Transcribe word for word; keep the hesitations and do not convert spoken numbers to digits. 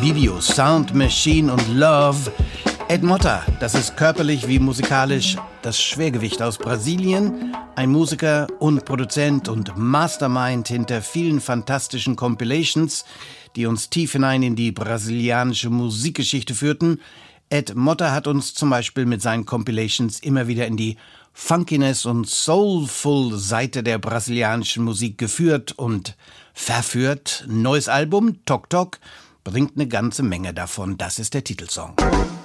Video, Sound Machine und Love. Ed Motta, das ist körperlich wie musikalisch das Schwergewicht aus Brasilien, ein Musiker und Produzent und Mastermind hinter vielen fantastischen Compilations, die uns tief hinein in die brasilianische Musikgeschichte führten. Ed Motta hat uns zum Beispiel mit seinen Compilations immer wieder in die Funkiness und Soulful Seite der brasilianischen Musik geführt und verführt. Neues Album, Tok Tok, bringt eine ganze Menge davon. Das ist der Titelsong.